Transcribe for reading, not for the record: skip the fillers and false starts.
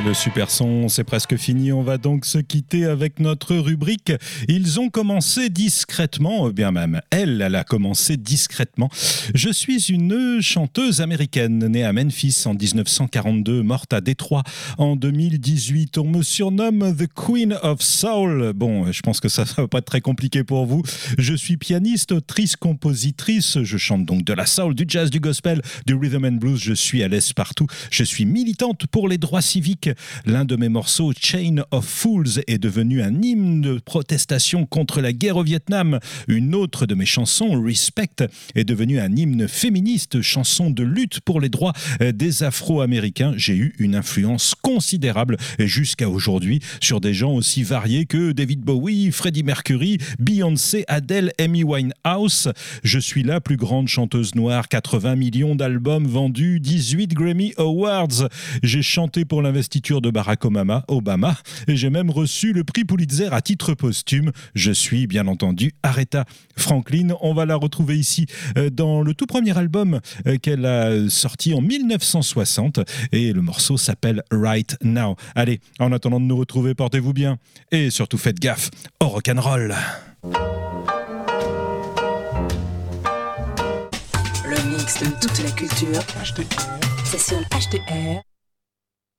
Le super son, c'est presque fini. On va donc se quitter avec notre rubrique. Ils ont commencé discrètement, bien même elle a commencé discrètement. Je suis une chanteuse américaine née à Memphis en 1942, morte à Détroit en 2018. On me surnomme The Queen of Soul. Bon, je pense que ça va pas être très compliqué pour vous. Je suis pianiste, autrice, compositrice. Je chante donc de la soul, du jazz, du gospel, du rhythm and blues. Je suis à l'aise partout. Je suis militante pour les droits civiques. L'un de mes morceaux, Chain of Fools, est devenu un hymne de protestation contre la guerre au Vietnam. Une autre de mes chansons, Respect, est devenue un hymne féministe, chanson de lutte pour les droits des Afro-Américains. J'ai eu une influence considérable jusqu'à aujourd'hui sur des gens aussi variés que David Bowie, Freddie Mercury, Beyoncé, Adele, Amy Winehouse. Je suis la plus grande chanteuse noire, 80 millions d'albums vendus, 18 Grammy Awards. J'ai chanté pour l'investiture de Barack Obama et j'ai même reçu le prix Pulitzer à titre posthume. Je suis bien entendu Aretha Franklin. On va la retrouver ici dans le tout premier album qu'elle a sorti en 1960 et le morceau s'appelle Right Now. Allez, en attendant de nous retrouver, portez-vous bien et surtout faites gaffe au rock'n'roll. Le mix de toute la culture, c'est sur HTR.